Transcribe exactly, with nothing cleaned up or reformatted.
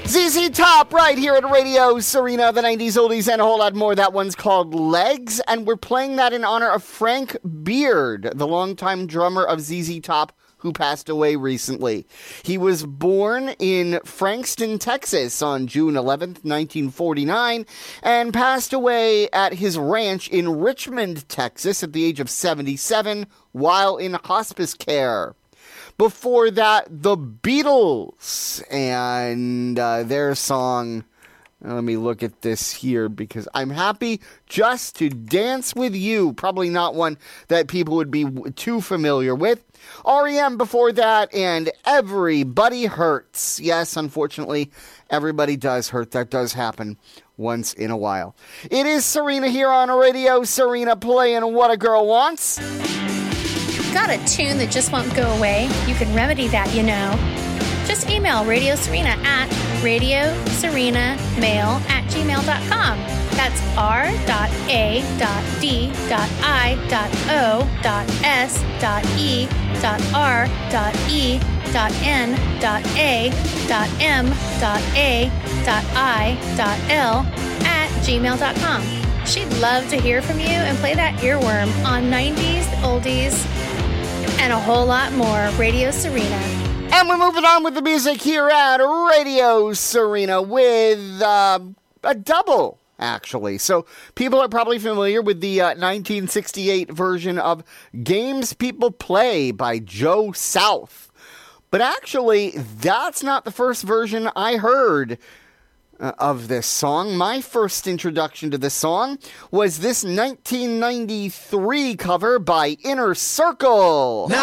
Z Z Top right here at Radio Serena, the nineties oldies and a whole lot more. That one's called Legs, and we're playing that in honor of Frank Beard, the longtime drummer of Z Z Top, who passed away recently. He was born in Frankston, Texas on June eleventh, nineteen forty-nine, and passed away at his ranch in Richmond, Texas at the age of seventy-seven while in hospice care. Before that, the Beatles and uh, their song, let me look at this here because I'm happy just to dance with you. Probably not one that people would be w- too familiar with. R E M before that, and Everybody Hurts. Yes, unfortunately, everybody does hurt. That does happen once in a while. It is Serena here on Radio Serena playing What a Girl Wants. Got a tune that just won't go away? You can remedy that, you know. Just email Radio Serena at radioserenamail at gmail dot com. That's r dot a dot d dot i dot o dot s dot e dot r dot e dot n dot a dot m dot a dot i dot l at gmail dot com. She'd love to hear from you and play that earworm on nineties, oldies, and a whole lot more. Radio Serena. And we're moving on with the music here at Radio Serena with uh, a double, actually. So people are probably familiar with the uh, nineteen sixty-eight version of Games People Play by Joe South. But actually, that's not the first version I heard uh, of this song. My first introduction to this song was this nineteen ninety-three cover by Inner Circle.